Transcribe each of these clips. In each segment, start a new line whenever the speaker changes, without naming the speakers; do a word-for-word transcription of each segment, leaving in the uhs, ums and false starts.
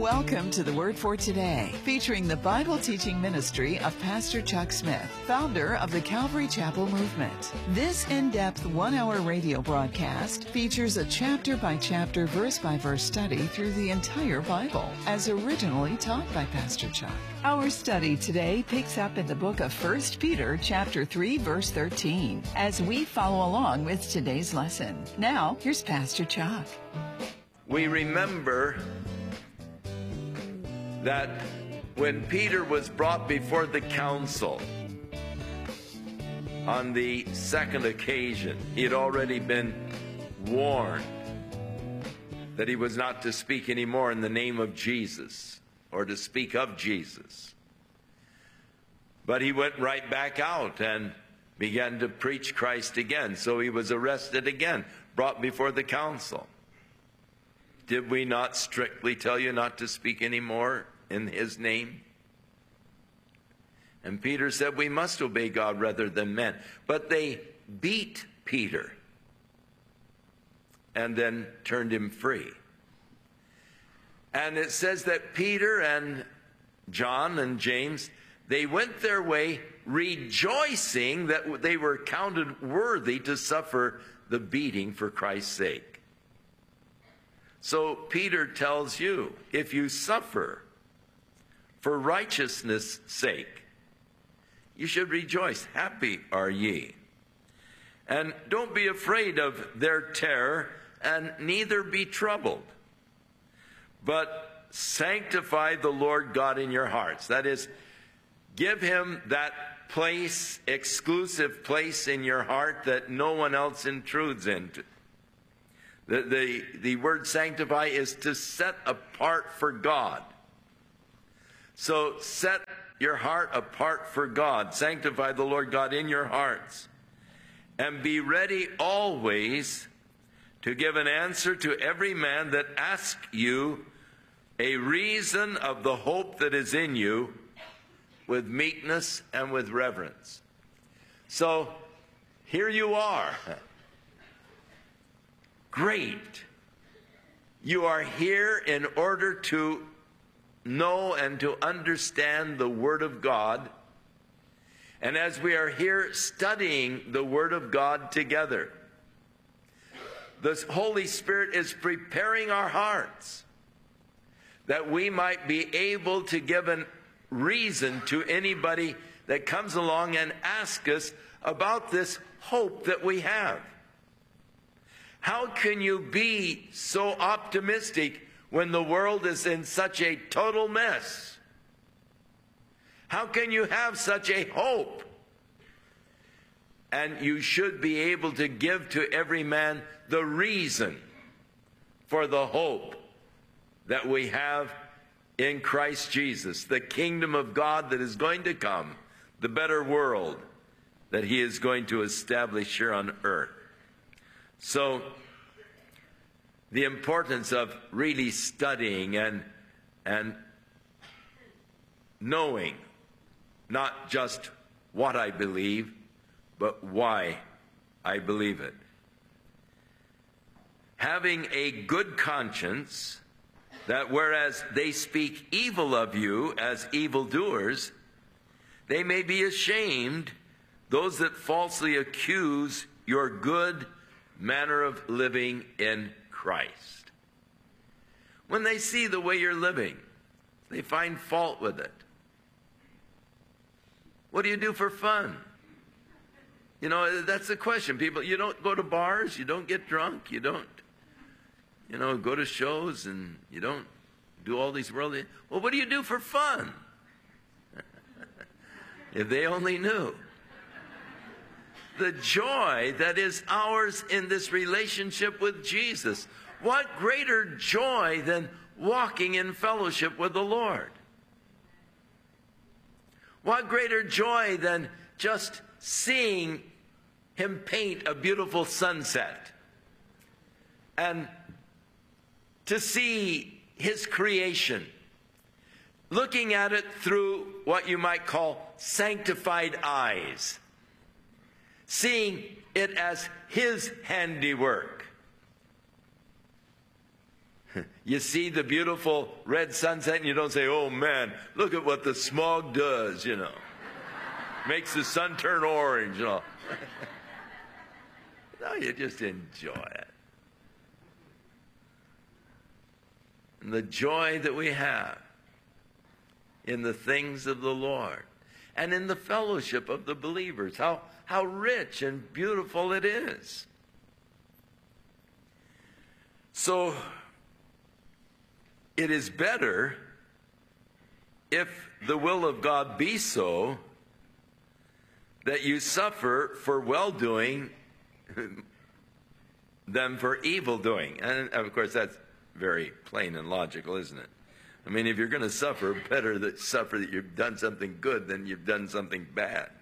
Welcome to the Word for Today, featuring the Bible teaching ministry of Pastor Chuck Smith, founder of the Calvary Chapel Movement. This in-depth one-hour radio broadcast features a chapter-by-chapter, verse-by-verse study through the entire Bible, as originally taught by Pastor Chuck. Our study today picks up in the book of First Peter, chapter three, verse thirteen, as we follow along with today's lesson. Now, here's Pastor Chuck.
We remember that when Peter was brought before the council on the second occasion, he had already been warned that he was not to speak anymore in the name of Jesus or to speak of Jesus. But he went right back out and began to preach Christ again. So he was arrested again, brought before the council. Did we not strictly tell you not to speak anymore in his name? And Peter said, we must obey God rather than men. But they beat Peter and then turned him free. And it says that Peter and John and James, they went their way rejoicing that they were counted worthy to suffer the beating for Christ's sake. So Peter tells you, if you suffer for righteousness' sake, you should rejoice. Happy are ye. And don't be afraid of their terror, and neither be troubled. But sanctify the Lord God in your hearts. That is, give him that place, exclusive place in your heart that no one else intrudes into. The, the, the word sanctify is to set apart for God. So set your heart apart for God. Sanctify the Lord God in your hearts. And be ready always to give an answer to every man that asks you a reason of the hope that is in you, with meekness and with reverence. So here you are. Great. You are here in order to know and to understand the Word of God. And as we are here studying the Word of God together, the Holy Spirit is preparing our hearts that we might be able to give a reason to anybody that comes along and asks us about this hope that we have. How can you be so optimistic when the world is in such a total mess? How can you have such a hope? And you should be able to give to every man the reason for the hope that we have in Christ Jesus, the kingdom of God that is going to come, the better world that he is going to establish here on earth. So, the importance of really studying and, and knowing not just what I believe, but why I believe it. Having a good conscience, that whereas they speak evil of you as evildoers, they may be ashamed, those that falsely accuse your good manner of living in Christ. When they see the way you're living, they find fault with it. What do you do for fun? You know, that's the question. People, you don't go to bars, you don't get drunk, you don't, you know, go to shows, and you don't do all these worldly. Well, what do you do for fun? If they only knew. The joy that is ours in this relationship with Jesus. What greater joy than walking in fellowship with the Lord? What greater joy than just seeing him paint a beautiful sunset and to see his creation, looking at it through what you might call sanctified eyes, seeing it as his handiwork. You see the beautiful red sunset and you don't say, oh man, look at what the smog does, you know. Makes the sun turn orange, you know. No, you just enjoy it. And the joy that we have in the things of the Lord and in the fellowship of the believers, how, how rich and beautiful it is. So, it is better, if the will of God be so, that you suffer for well-doing than for evil-doing. And of course, that's very plain and logical, isn't it? I mean, if you're going to suffer, better that suffer that you've done something good than you've done something bad.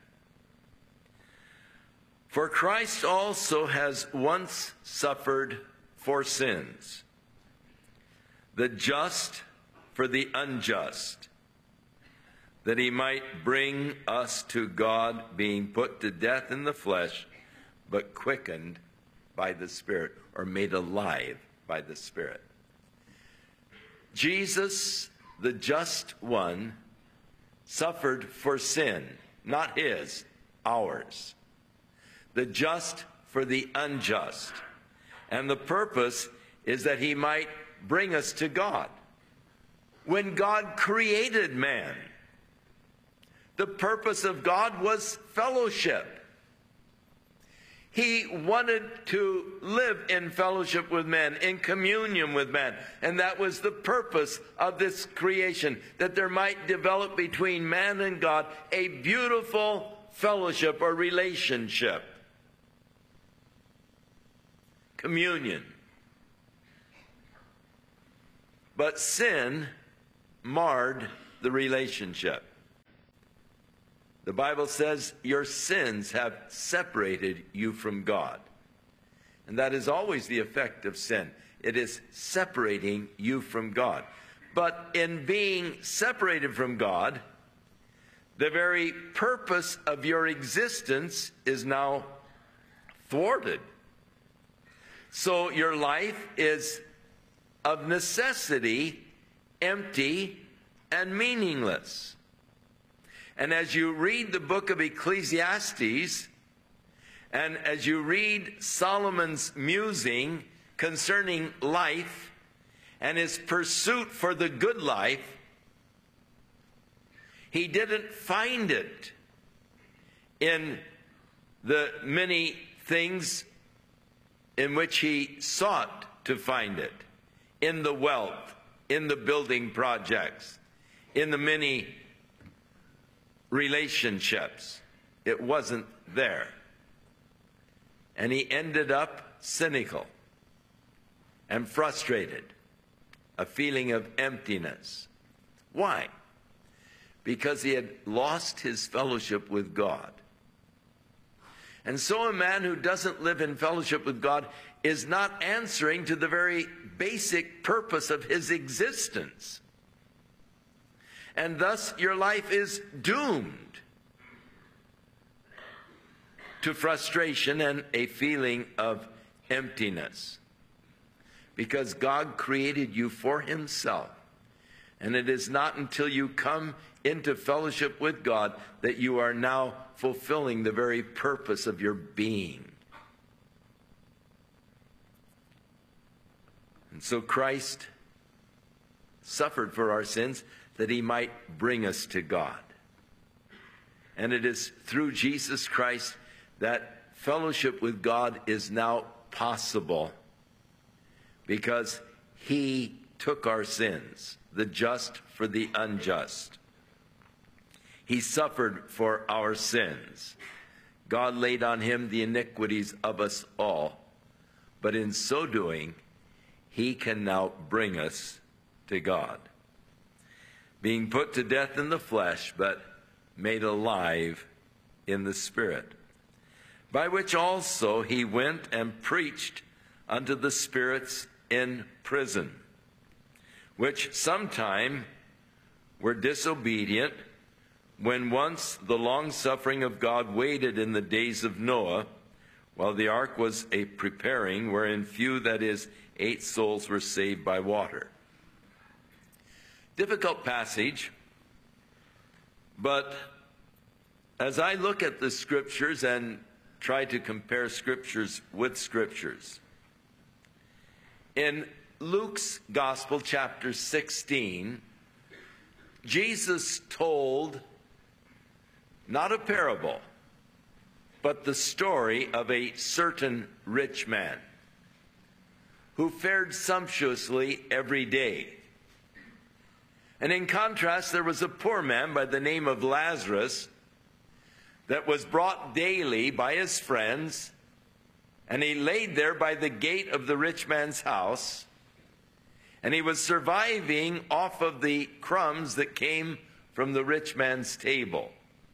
For Christ also has once suffered for sins, the just for the unjust, that he might bring us to God, being put to death in the flesh, but quickened by the Spirit, or made alive by the Spirit. Jesus, the just one, suffered for sin, not his, ours. The just for the unjust. And the purpose is that he might bring us to God. When God created man, the purpose of God was fellowship. He wanted to live in fellowship with man, in communion with man. And that was the purpose of this creation, that there might develop between man and God a beautiful fellowship or relationship. Communion. But sin marred the relationship. The Bible says your sins have separated you from God. And that is always the effect of sin. It is separating you from God. But in being separated from God, the very purpose of your existence is now thwarted. So your life is of necessity empty and meaningless. And as you read the book of Ecclesiastes, and as you read Solomon's musing concerning life and his pursuit for the good life, he didn't find it in the many things in which he sought to find it, in the wealth, in the building projects, in the many relationships. It wasn't there. And he ended up cynical and frustrated, a feeling of emptiness. Why? Because he had lost his fellowship with God. And so a man who doesn't live in fellowship with God is not answering to the very basic purpose of his existence. And thus your life is doomed to frustration and a feeling of emptiness. Because God created you for himself. And it is not until you come into fellowship with God that you are now fulfilling the very purpose of your being. And so Christ suffered for our sins that he might bring us to God. And it is through Jesus Christ that fellowship with God is now possible, because he took our sins, the just for the unjust. He suffered for our sins. God laid on him the iniquities of us all. But in so doing, he can now bring us to God. Being put to death in the flesh, but made alive in the Spirit. By which also he went and preached unto the spirits in prison, which sometime were disobedient, when once the long-suffering of God waited in the days of Noah, while the ark was a preparing, wherein few, that is, eight souls were saved by water. Difficult passage, but as I look at the scriptures and try to compare scriptures with scriptures, in Luke's Gospel, chapter sixteen, Jesus told not a parable, but the story of a certain rich man who fared sumptuously every day. And in contrast, there was a poor man by the name of Lazarus that was brought daily by his friends, and he laid there by the gate of the rich man's house, and he was surviving off of the crumbs that came from the rich man's table.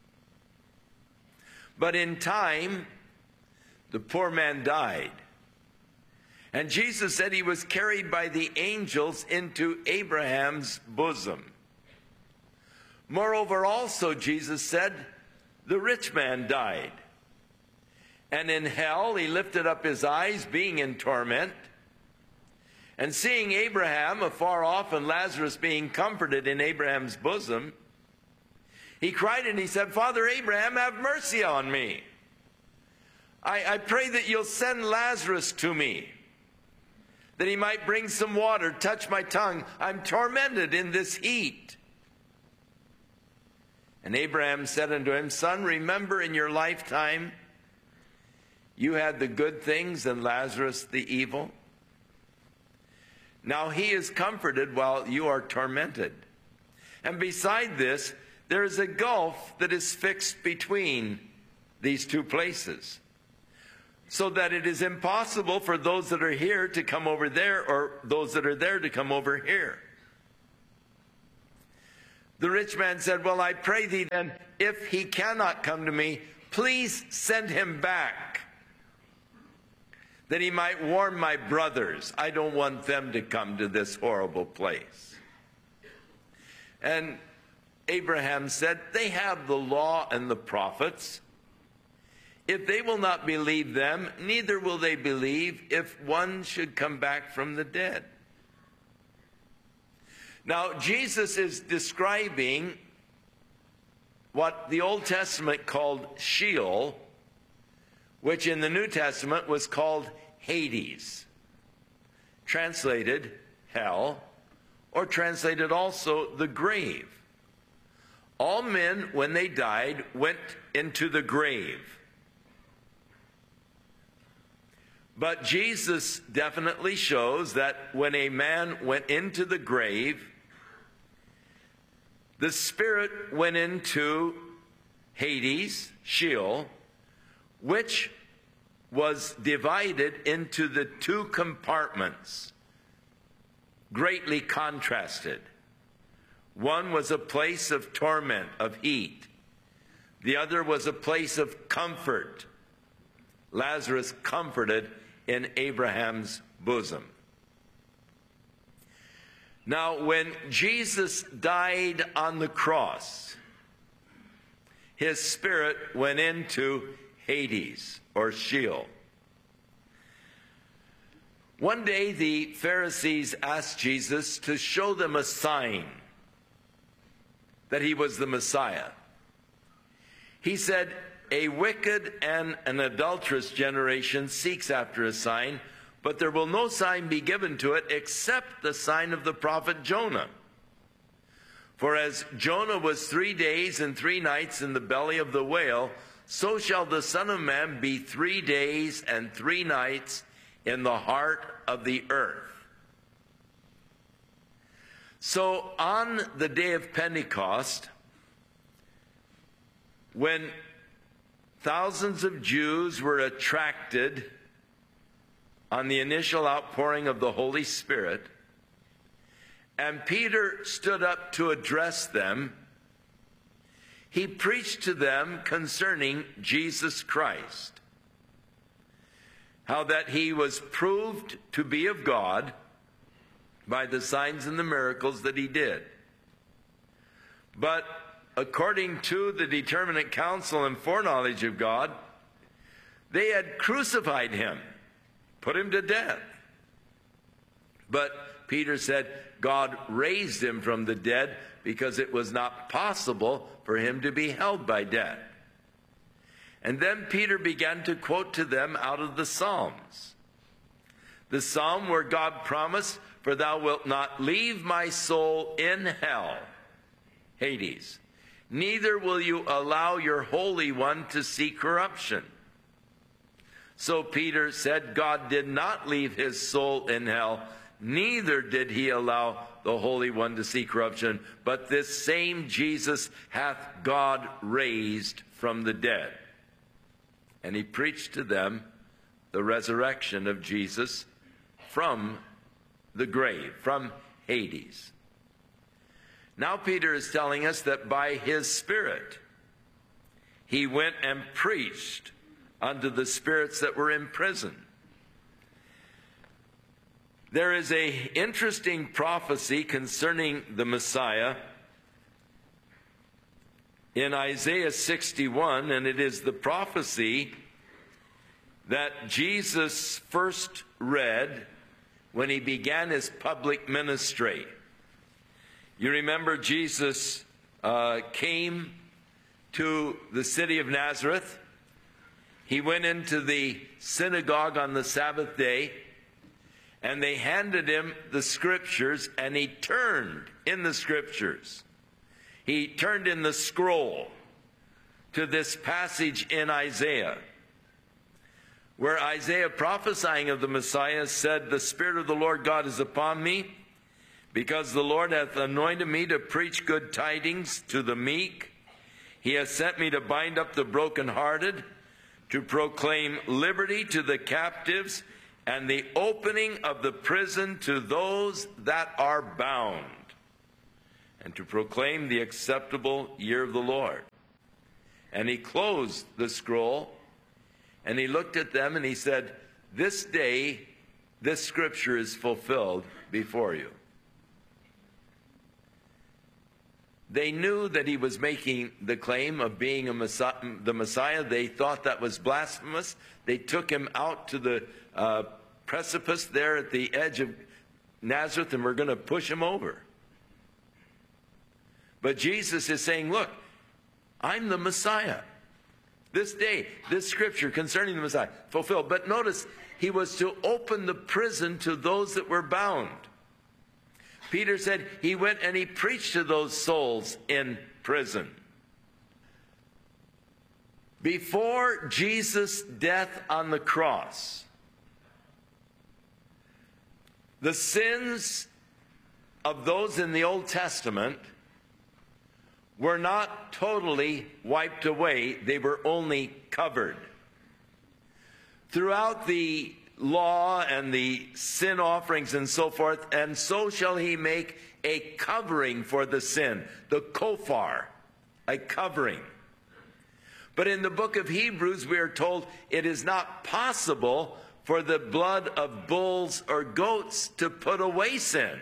But in time, the poor man died. And Jesus said he was carried by the angels into Abraham's bosom. Moreover, also, Jesus said, the rich man died. And in hell he lifted up his eyes, being in torment, and seeing Abraham afar off and Lazarus being comforted in Abraham's bosom, he cried and he said, Father Abraham, have mercy on me. I, I pray that you'll send Lazarus to me, that he might bring some water, touch my tongue. I'm tormented in this heat. And Abraham said unto him, Son, remember in your lifetime you had the good things and Lazarus the evil. Now he is comforted while you are tormented. And beside this, there is a gulf that is fixed between these two places, so that it is impossible for those that are here to come over there, or those that are there to come over here. The rich man said, Well, I pray thee then, if he cannot come to me, please send him back, that he might warn my brothers. I don't want them to come to this horrible place. And Abraham said, They have the law and the prophets. If they will not believe them, neither will they believe if one should come back from the dead. Now, Jesus is describing what the Old Testament called Sheol, which in the New Testament was called Hades, translated hell, or translated also the grave. All men, when they died, went into the grave. But Jesus definitely shows that when a man went into the grave, the spirit went into Hades, Sheol, which was divided into the two compartments, greatly contrasted. One was a place of torment, of heat. The other was a place of comfort. Lazarus comforted in Abraham's bosom. Now, when Jesus died on the cross, his spirit went into Hades, or Sheol. One day the Pharisees asked Jesus to show them a sign that he was the Messiah. He said, A wicked and an adulterous generation seeks after a sign, but there will no sign be given to it except the sign of the prophet Jonah. For as Jonah was three days and three nights in the belly of the whale, so shall the Son of Man be three days and three nights in the heart of the earth. So on the day of Pentecost, when thousands of Jews were attracted on the initial outpouring of the Holy Spirit, and Peter stood up to address them, he preached to them concerning Jesus Christ, how that he was proved to be of God by the signs and the miracles that he did. But according to the determinate counsel and foreknowledge of God, They had crucified him, put him to death. But Peter said God raised him from the dead because it was not possible for him to be held by death. And then Peter began to quote to them out of the Psalms. The psalm where God promised, "For thou wilt not leave my soul in hell," Hades, "neither will you allow your Holy One to see corruption." So Peter said God did not leave his soul in hell, neither did he allow the Holy One to see corruption, but this same Jesus hath God raised from the dead. And he preached to them the resurrection of Jesus from the grave, from Hades. Now Peter is telling us that by his Spirit he went and preached unto the spirits that were in prison. There is an interesting prophecy concerning the Messiah in Isaiah sixty-one, and it is the prophecy that Jesus first read when he began his public ministry. You remember Jesus uh, came to the city of Nazareth. He went into the synagogue on the Sabbath day, and they handed him the scriptures, and he turned in the scriptures. He turned in the scroll to this passage in Isaiah, where Isaiah, prophesying of the Messiah, said, "The Spirit of the Lord God is upon me, because the Lord hath anointed me to preach good tidings to the meek. He hath sent me to bind up the brokenhearted, to proclaim liberty to the captives, and the opening of the prison to those that are bound, and to proclaim the acceptable year of the Lord." And he closed the scroll, and he looked at them, and he said, "This day, this scripture is fulfilled before you." They knew that he was making the claim of being a Messiah, the Messiah. They thought that was blasphemous. They took him out to the uh, precipice there at the edge of Nazareth, and were going to push him over. But Jesus is saying, look, I'm the Messiah. This day, this scripture concerning the Messiah, fulfilled. But notice, he was to open the prison to those that were bound. Peter said he went and he preached to those souls in prison. Before Jesus' death on the cross, the sins of those in the Old Testament were not totally wiped away. They were only covered. Throughout the law and the sin offerings and so forth, and so shall he make a covering for the sin, the kofar, a covering. But in the book of Hebrews, we are told it is not possible for the blood of bulls or goats to put away sin.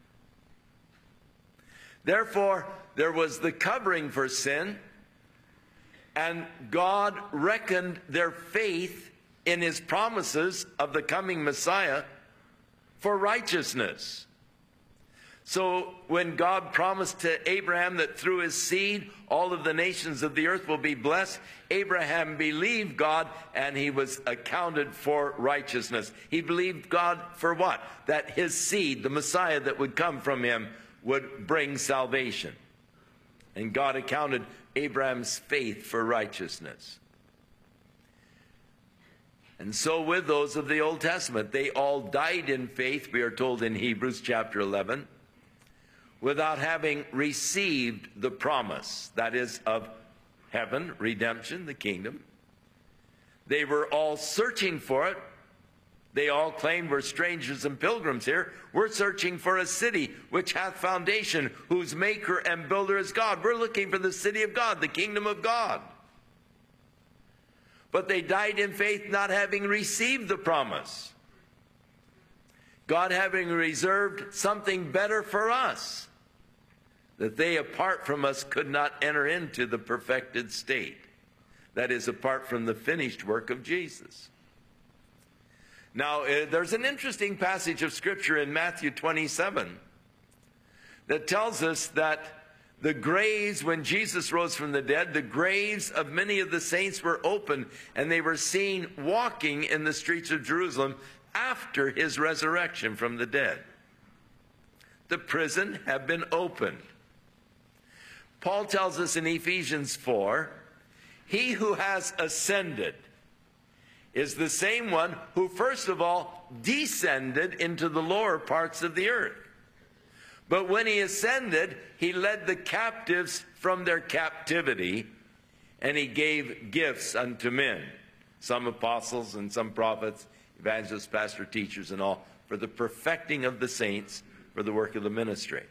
Therefore, there was the covering for sin, and God reckoned their faith in his promises of the coming Messiah for righteousness. So when God promised to Abraham that through his seed all of the nations of the earth will be blessed, Abraham believed God, and he was accounted for righteousness. He believed God for what? That his seed, the Messiah that would come from him, would bring salvation. And God accounted Abraham's faith for righteousness. And so with those of the Old Testament, they all died in faith, we are told in Hebrews chapter eleven, without having received the promise, that is, of heaven, redemption, the kingdom. They were all searching for it. They all claimed, we're strangers and pilgrims here. We're searching for a city which hath foundation, whose maker and builder is God. We're looking for the city of God, the kingdom of God. But they died in faith, not having received the promise. God having reserved something better for us, that they apart from us could not enter into the perfected state. That is, apart from the finished work of Jesus. Now, uh, there's an interesting passage of Scripture in Matthew twenty-seven that tells us that the graves, when Jesus rose from the dead, the graves of many of the saints were open, and they were seen walking in the streets of Jerusalem after his resurrection from the dead. The prison had been opened. Paul tells us in Ephesians four, he who has ascended is the same one who first of all descended into the lower parts of the earth. But when he ascended, he led the captives from their captivity, and he gave gifts unto men, some apostles and some prophets, evangelists, pastors, teachers, and all, for the perfecting of the saints, for the work of the ministry.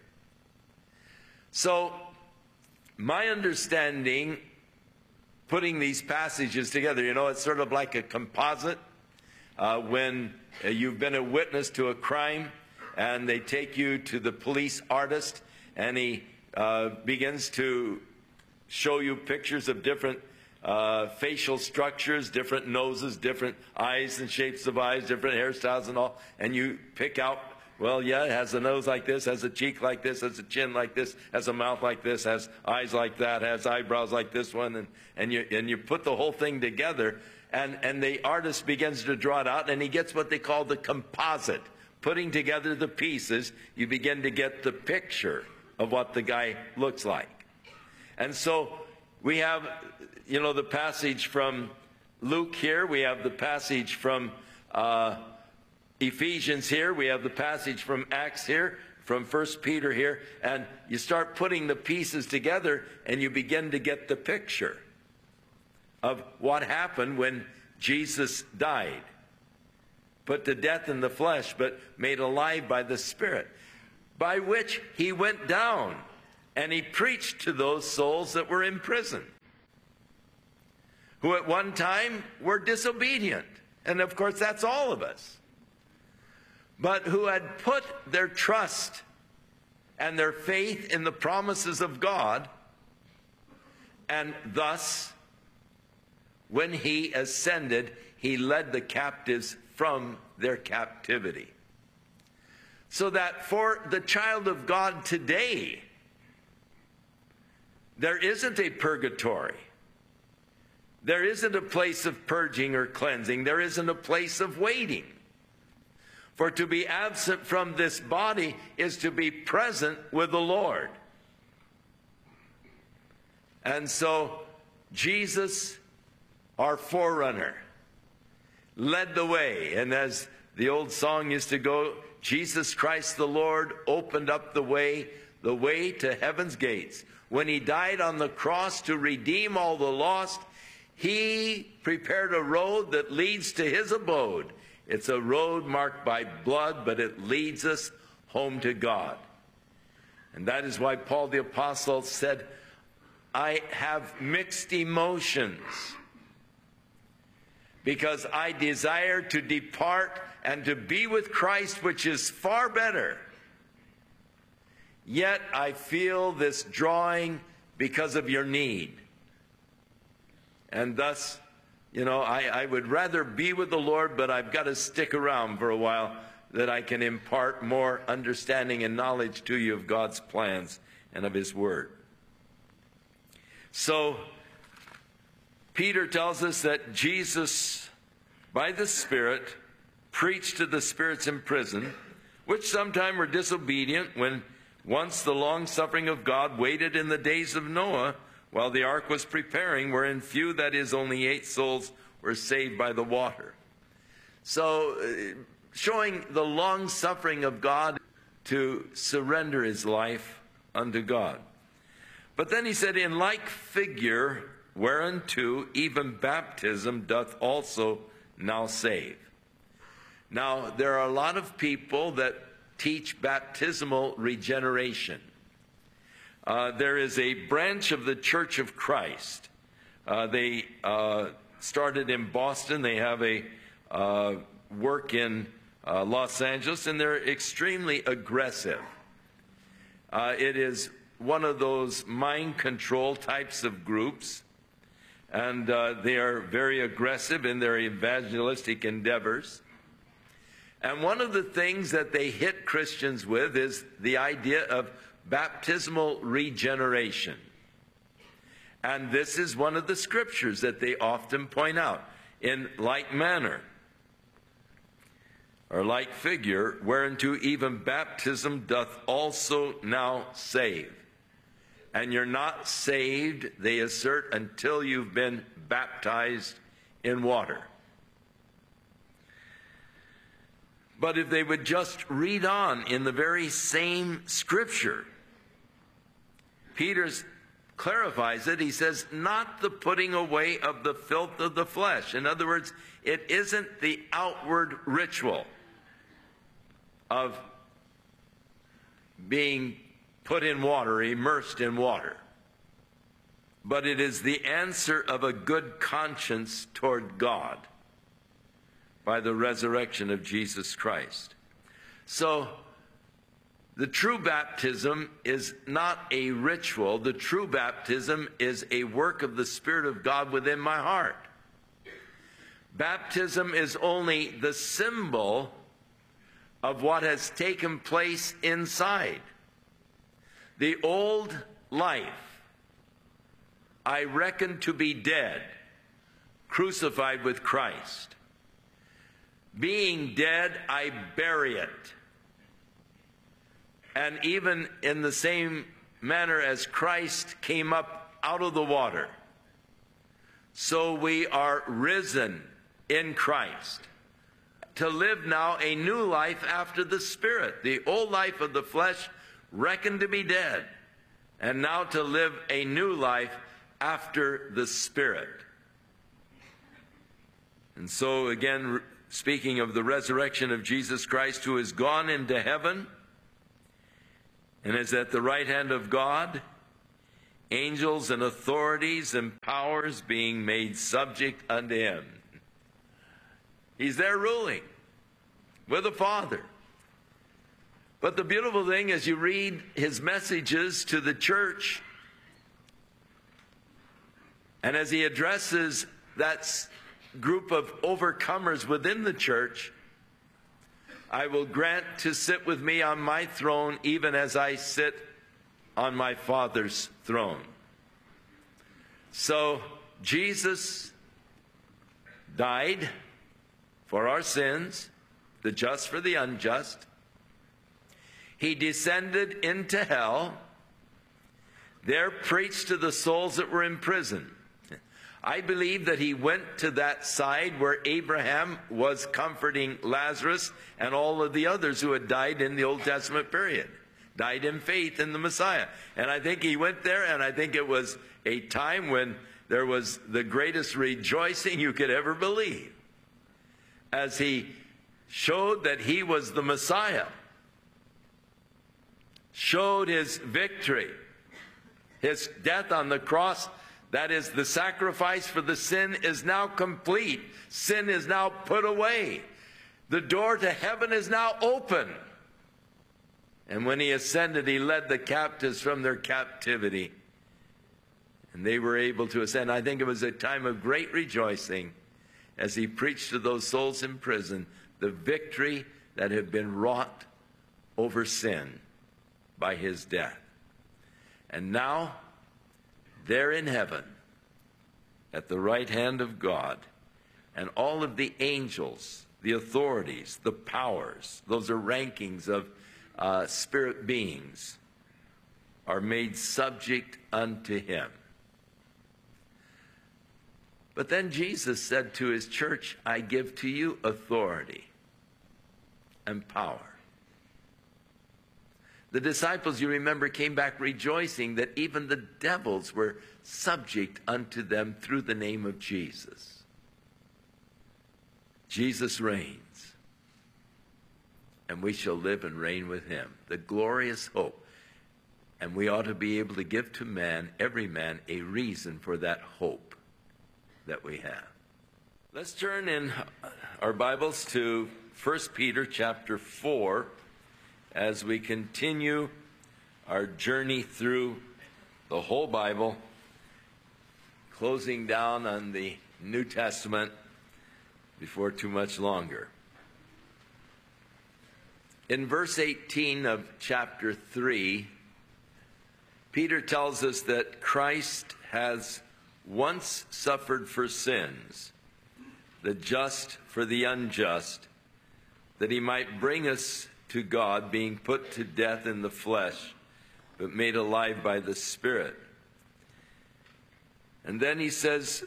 So, my understanding, putting these passages together, you know, it's sort of like a composite. Uh, when uh, you've been a witness to a crime, and they take you to the police artist, and he uh, begins to show you pictures of different uh, facial structures, different noses, different eyes and shapes of eyes, different hairstyles and all, and you pick out, well, yeah, it has a nose like this, has a cheek like this, has a chin like this, has a mouth like this, has eyes like that, has eyebrows like this one, and, and, you, and you put the whole thing together, and, and the artist begins to draw it out, and he gets what they call the composite. Putting together the pieces, you begin to get the picture of what the guy looks like. And so we have, you know, the passage from Luke here. We have the passage from uh, Ephesians here. We have the passage from Acts here, from First Peter here. And you start putting the pieces together, and you begin to get the picture of what happened when Jesus died. Put to death in the flesh, but made alive by the Spirit, by which he went down and he preached to those souls that were in prison, who at one time were disobedient. And of course, that's all of us. But who had put their trust and their faith in the promises of God, and thus, when he ascended, he led the captives from their captivity. So that for the child of God today, there isn't a purgatory. There isn't a place of purging or cleansing. There isn't a place of waiting. For to be absent from this body is to be present with the Lord. And so Jesus, our forerunner, led the way. And as the old song used to go, Jesus Christ the Lord opened up the way, the way to heaven's gates. When he died on the cross to redeem all the lost, he prepared a road that leads to his abode. It's a road marked by blood, but it leads us home to God. And that is why Paul the Apostle said, I have mixed emotions, because I desire to depart and to be with Christ, which is far better. Yet I feel this drawing because of your need. And thus, you know, I, I would rather be with the Lord, but I've got to stick around for a while that I can impart more understanding and knowledge to you of God's plans and of his word. So, Peter tells us that Jesus, by the Spirit, preached to the spirits in prison, which sometime were disobedient, when once the long-suffering of God waited in the days of Noah, while the ark was preparing, wherein few, that is, only eight souls, were saved by the water. So, uh, showing the long-suffering of God to surrender his life unto God. But then he said, in like figure, whereunto even baptism doth also now save. Now, there are a lot of people that teach baptismal regeneration. Uh, there is a branch of the Church of Christ. Uh, they uh, started in Boston. They have a uh, work in uh, Los Angeles, and they're extremely aggressive. Uh, it is one of those mind control types of groups. and uh, they are very aggressive in their evangelistic endeavors. And one of the things that they hit Christians with is the idea of baptismal regeneration. And this is one of the scriptures that they often point out. In like manner, or like figure, whereunto even baptism doth also now save. And you're not saved, they assert, until you've been baptized in water. But if they would just read on in the very same scripture, Peter clarifies it. He says, not the putting away of the filth of the flesh. In other words, it isn't the outward ritual of being put in water, immersed in water, but it is the answer of a good conscience toward God by the resurrection of Jesus Christ. So, the true baptism is not a ritual. The true baptism is a work of the Spirit of God within my heart. Baptism is only the symbol of what has taken place inside. The old life I reckon to be dead, crucified with Christ. Being dead, I bury it. And even in the same manner as Christ came up out of the water, so we are risen in Christ to live now a new life after the Spirit. The old life of the flesh reckoned to be dead, and now to live a new life after the Spirit. And so again, speaking of the resurrection of Jesus Christ, who is gone into heaven and is at the right hand of God, angels and authorities and powers being made subject unto him. He's there ruling with the Father. But the beautiful thing is, you read his messages to the church, and as he addresses that group of overcomers within the church, I will grant to sit with me on my throne, even as I sit on my Father's throne. So Jesus died for our sins, the just for the unjust. He descended into hell, there preached to the souls that were in prison. I believe that he went to that side where Abraham was comforting Lazarus and all of the others who had died in the Old Testament period, died in faith in the Messiah. And I think he went there, and I think it was a time when there was the greatest rejoicing you could ever believe, as he showed that he was the Messiah, showed his victory, his death on the cross. That is, the sacrifice for the sin is now complete. Sin is now put away. The door to heaven is now open. And when he ascended, he led the captives from their captivity, and they were able to ascend. I think it was a time of great rejoicing as he preached to those souls in prison the victory that had been wrought over sin by his death. And now, there in heaven, at the right hand of God, and all of the angels, the authorities, the powers, those are rankings of uh, spirit beings, are made subject unto him. But then Jesus said to his church, I give to you authority and power. The disciples, you remember, came back rejoicing that even the devils were subject unto them through the name of Jesus. Jesus reigns, and we shall live and reign with him. The glorious hope. And we ought to be able to give to man, every man, a reason for that hope that we have. Let's turn in our Bibles to First Peter chapter four. As we continue our journey through the whole Bible, closing down on the New Testament before too much longer. In verse eighteen of chapter three, Peter tells us that Christ has once suffered for sins, the just for the unjust, that he might bring us to God, being put to death in the flesh, but made alive by the Spirit. And then he says,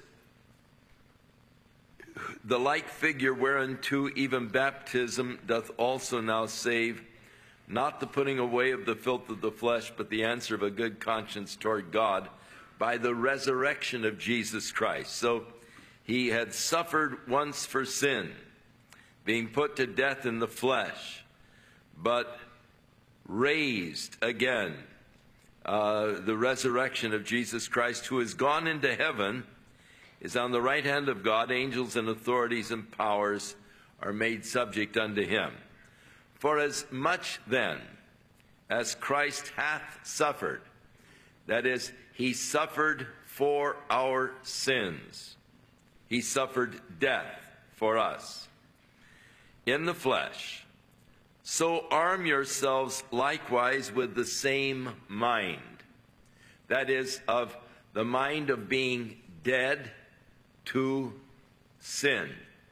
the like figure whereunto even baptism doth also now save, not the putting away of the filth of the flesh, but the answer of a good conscience toward God by the resurrection of Jesus Christ. So he had suffered once for sin, being put to death in the flesh, but raised again, uh, the resurrection of Jesus Christ, who has gone into heaven, is on the right hand of God. Angels and authorities and powers are made subject unto him. For as much then as Christ hath suffered, that is, he suffered for our sins, he suffered death for us in the flesh, so arm yourselves likewise with the same mind, that is, of the mind of being dead to sin.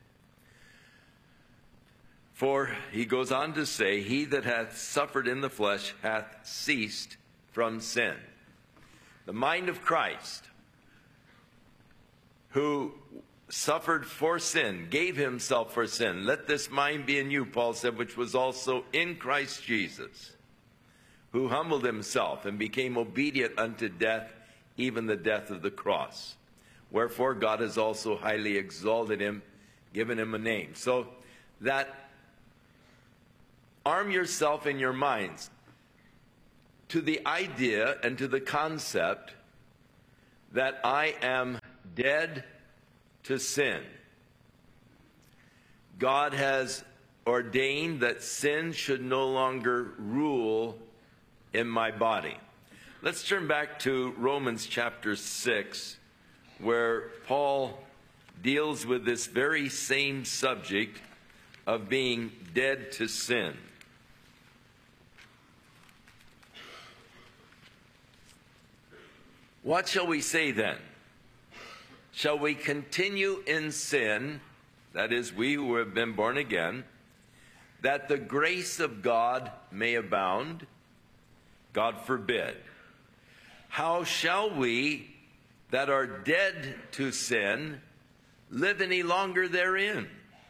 For he goes on to say, he that hath suffered in the flesh hath ceased from sin. The mind of Christ, who suffered for sin, gave himself for sin. Let this mind be in you, Paul said, which was also in Christ Jesus, who humbled himself and became obedient unto death, even the death of the cross. Wherefore God has also highly exalted him, given him a name. So that arm yourself in your minds to the idea and to the concept that I am dead to sin. God has ordained that sin should no longer rule in my body. Let's turn back to Romans chapter six, where Paul deals with this very same subject of being dead to sin. What shall we say then? Shall we continue in sin, that is, we who have been born again, that the grace of God may abound? God forbid. How shall we that are dead to sin live any longer therein?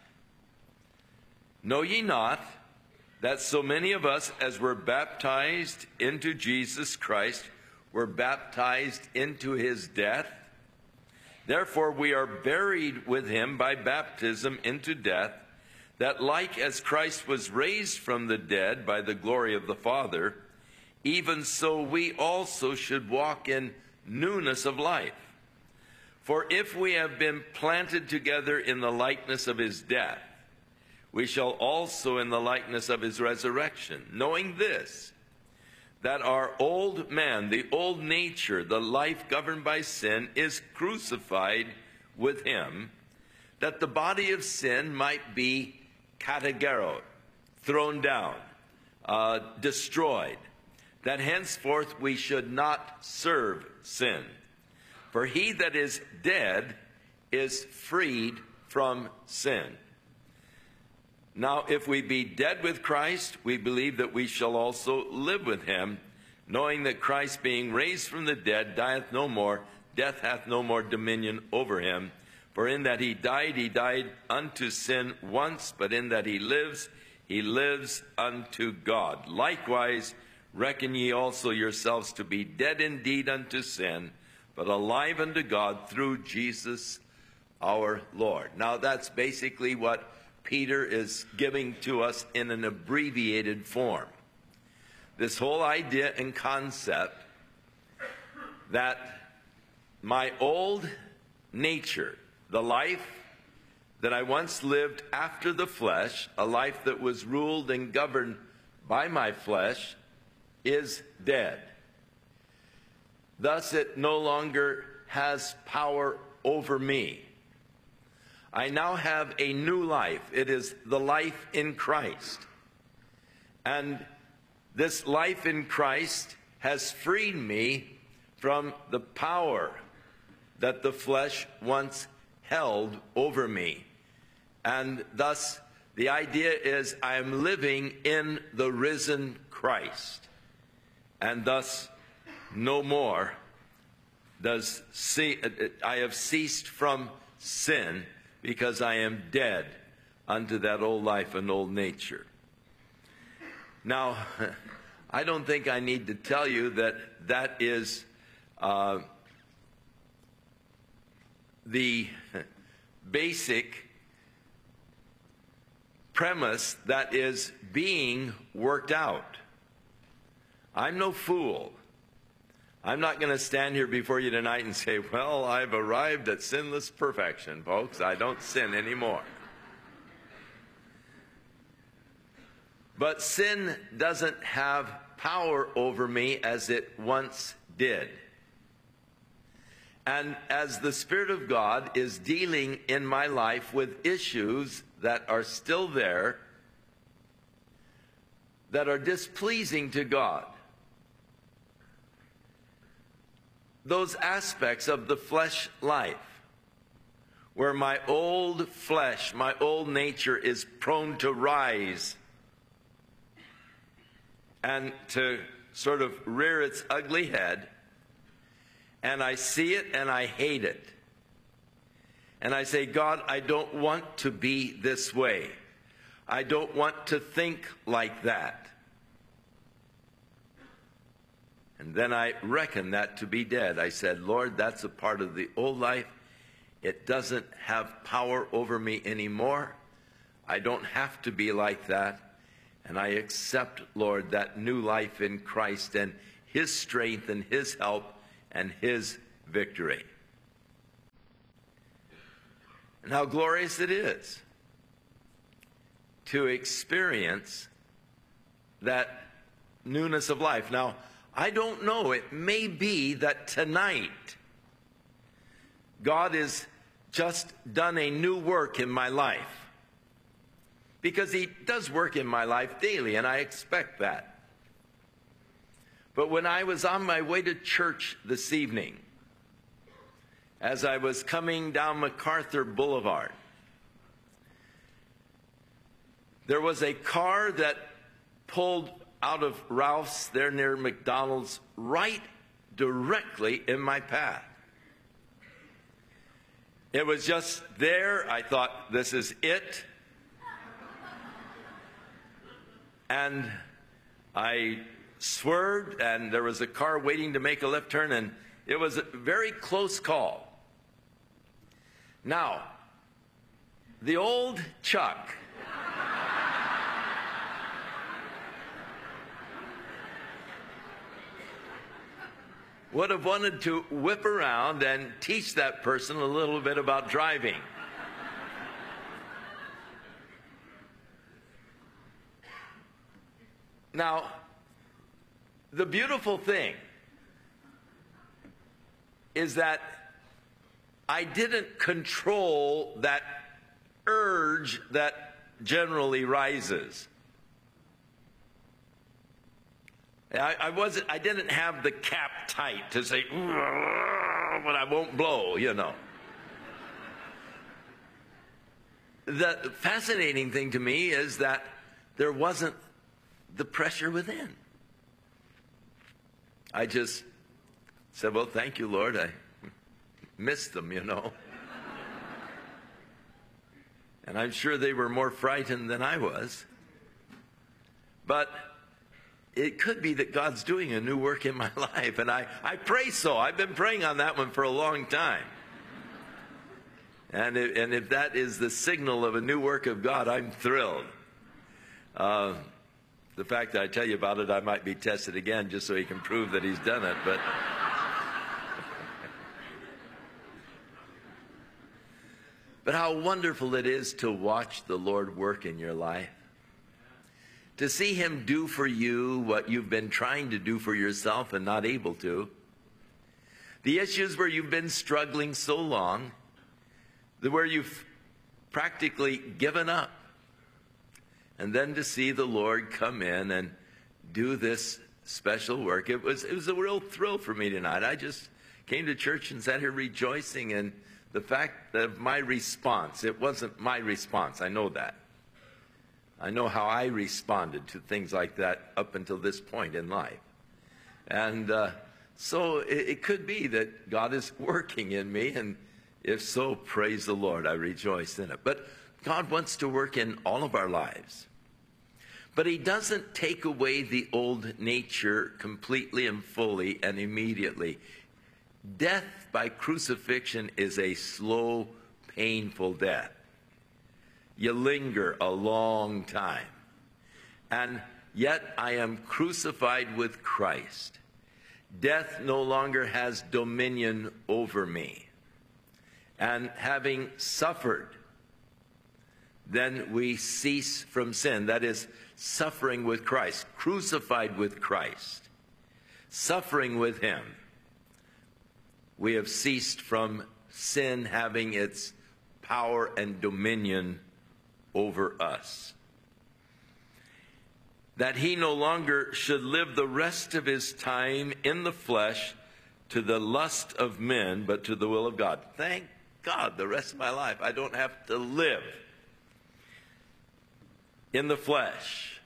Know ye not that so many of us as were baptized into Jesus Christ were baptized into his death? Therefore we are buried with him by baptism into death, that like as Christ was raised from the dead by the glory of the Father, even so we also should walk in newness of life. For if we have been planted together in the likeness of his death, we shall also in the likeness of his resurrection, knowing this, that our old man, the old nature, the life governed by sin, is crucified with him, that the body of sin might be katageroed, thrown down, uh, destroyed, that henceforth we should not serve sin. For he that is dead is freed from sin. Now, if we be dead with Christ, we believe that we shall also live with him, knowing that Christ, being raised from the dead, dieth no more, death hath no more dominion over him. For in that he died, he died unto sin once, but in that he lives, he lives unto God. Likewise, reckon ye also yourselves to be dead indeed unto sin, but alive unto God through Jesus our Lord. Now, that's basically what Peter is giving to us in an abbreviated form. This whole idea and concept that my old nature, the life that I once lived after the flesh, a life that was ruled and governed by my flesh, is dead. Thus it no longer has power over me. I now have a new life. It is the life in Christ. And this life in Christ has freed me from the power that the flesh once held over me. And thus, the idea is I am living in the risen Christ. And thus, no more does see, I have ceased from sin, because I am dead unto that old life and old nature. Now, I don't think I need to tell you that that is uh, the basic premise that is being worked out. I'm no fool. I'm not going to stand here before you tonight and say, well, I've arrived at sinless perfection, folks. I don't sin anymore. But sin doesn't have power over me as it once did. And as the Spirit of God is dealing in my life with issues that are still there, that are displeasing to God, those aspects of the flesh life where my old flesh, my old nature is prone to rise and to sort of rear its ugly head, and I see it and I hate it. And I say, God, I don't want to be this way. I don't want to think like that. And then I reckon that to be dead. I said, Lord, that's a part of the old life. It doesn't have power over me anymore. I don't have to be like that. And I accept, Lord, that new life in Christ and His strength and His help and His victory. And how glorious it is to experience that newness of life. Now, I don't know. It may be that tonight God has just done a new work in my life. Because He does work in my life daily, and I expect that. But when I was on my way to church this evening, as I was coming down MacArthur Boulevard, there was a car that pulled out of Ralph's there near McDonald's right directly in my path. It was just there. I thought, this is it. And I swerved, and there was a car waiting to make a left turn, and it was a very close call. Now, the old Chuck would have wanted to whip around and teach that person a little bit about driving. Now, the beautiful thing is that I didn't control that urge that generally rises. I, I wasn't. I didn't have the cap tight to say, but I won't blow, you know. The fascinating thing to me is that there wasn't the pressure within. I just said, well, thank you, Lord. I missed them, you know. And I'm sure they were more frightened than I was. But it could be that God's doing a new work in my life, and I, I pray so. I've been praying on that one for a long time. And if, and if that is the signal of a new work of God, I'm thrilled. Uh, the fact that I tell you about it, I might be tested again just so He can prove that He's done it. But but how wonderful it is to watch the Lord work in your life. To see Him do for you what you've been trying to do for yourself and not able to. The issues where you've been struggling so long, where you've practically given up. And then to see the Lord come in and do this special work, it was, it was a real thrill for me tonight. I just came to church and sat here rejoicing in the fact of my response. It wasn't my response, I know that. I know how I responded to things like that up until this point in life. And uh, so it, it could be that God is working in me, and if so, praise the Lord, I rejoice in it. But God wants to work in all of our lives. But he doesn't take away the old nature completely and fully and immediately. Death by crucifixion is a slow, painful death. You linger a long time. And yet I am crucified with Christ. Death no longer has dominion over me. And having suffered, then we cease from sin. That is, suffering with Christ, crucified with Christ, suffering with him. We have ceased from sin having its power and dominion over us. That he no longer should live the rest of his time in the flesh to the lust of men, but to the will of God. Thank God, the rest of my life I don't have to live in the flesh,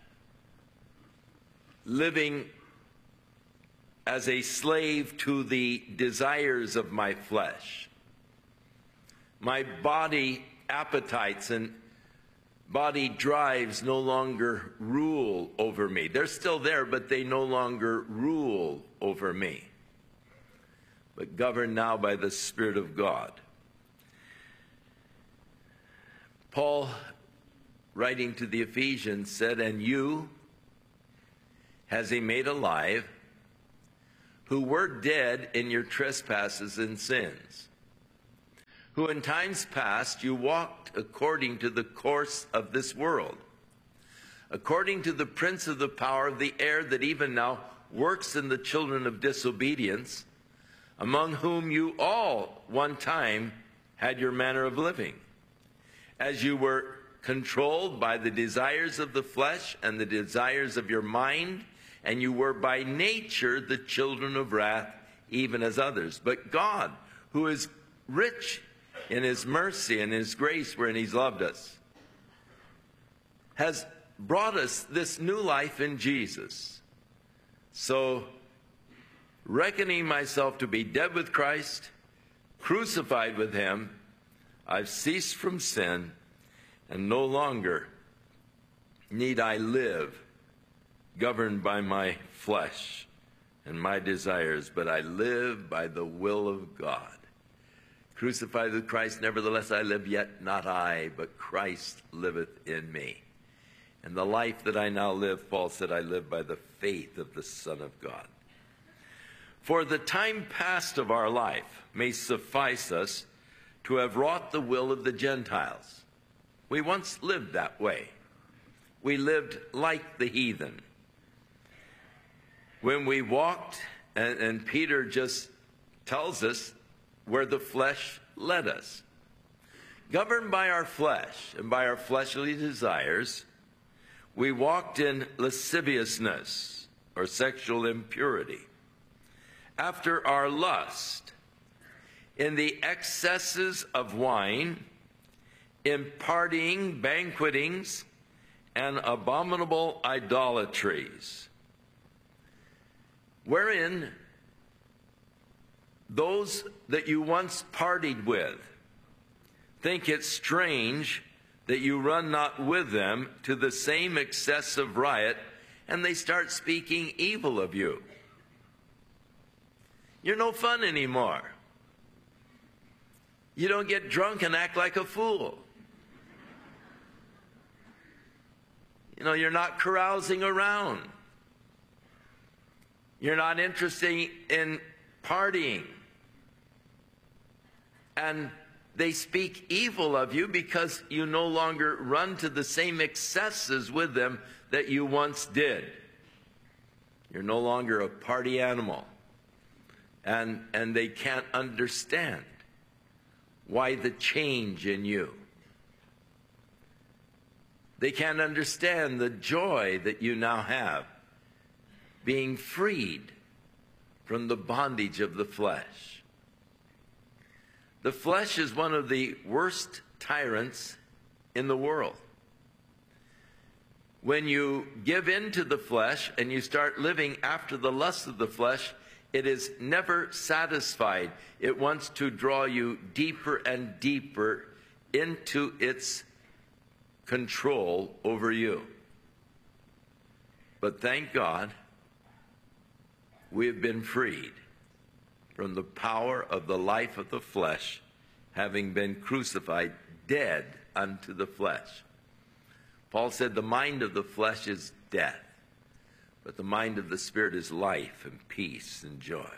living as a slave to the desires of my flesh. My body appetites and body drives no longer rule over me. They're still there, but they no longer rule over me, but governed now by the Spirit of God. Paul, writing to the Ephesians, said, "And you has he made alive, who were dead in your trespasses and sins, who in times past you walked according to the course of this world, according to the prince of the power of the air that even now works in the children of disobedience, among whom you all one time had your manner of living, as you were controlled by the desires of the flesh and the desires of your mind, and you were by nature the children of wrath, even as others. But God, who is rich in his mercy and his grace wherein he's loved us, has brought us this new life in Jesus. So, reckoning myself to be dead with Christ, crucified with him, I've ceased from sin, and no longer need I live governed by my flesh and my desires, but I live by the will of God. Crucified with Christ, nevertheless I live, yet not I, but Christ liveth in me. And the life that I now live, Paul said, I live by the faith of the Son of God. For the time past of our life may suffice us to have wrought the will of the Gentiles. We once lived that way. We lived like the heathen. When we walked, and, and Peter just tells us where the flesh led us. Governed by our flesh and by our fleshly desires, we walked in lasciviousness or sexual impurity, after our lust, in the excesses of wine, in partying, banquetings, and abominable idolatries, wherein those that you once partied with think it strange that you run not with them to the same excessive riot, and they start speaking evil of you. You're no fun anymore. You don't get drunk and act like a fool. You know, you're not carousing around. You're not interested in partying. And they speak evil of you because you no longer run to the same excesses with them that you once did. You're no longer a party animal. and, and they can't understand why the change in you. They can't understand the joy that you now have, being freed from the bondage of the flesh. The flesh is one of the worst tyrants in the world. When you give in to the flesh and you start living after the lust of the flesh, it is never satisfied. It wants to draw you deeper and deeper into its control over you. But thank God, we have been freed from the power of the life of the flesh, having been crucified, dead unto the flesh. Paul said the mind of the flesh is death, but the mind of the Spirit is life and peace and joy.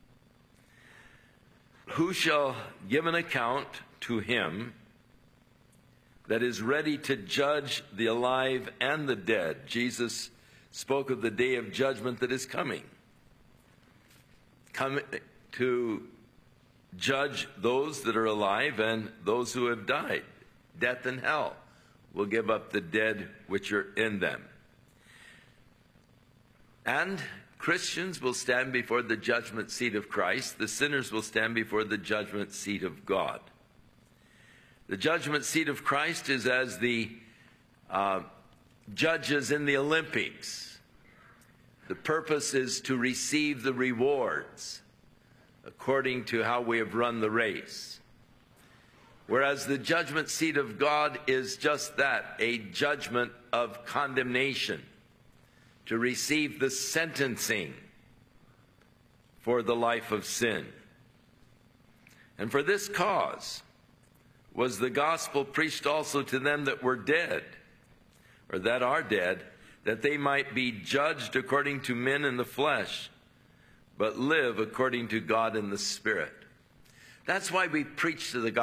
Who shall give an account to him that is ready to judge the alive and the dead? Jesus spoke of the day of judgment that is coming. Come to judge those that are alive and those who have died. Death and hell will give up the dead which are in them. And Christians will stand before the judgment seat of Christ. The sinners will stand before the judgment seat of God. The judgment seat of Christ is as the uh, judges in the Olympics. The purpose is to receive the rewards according to how we have run the race. Whereas the judgment seat of God is just that, a judgment of condemnation, to receive the sentencing for the life of sin. And for this cause was the gospel preached also to them that were dead, or that are dead, that they might be judged according to men in the flesh, but live according to God in the Spirit. That's why we preach to the gospel.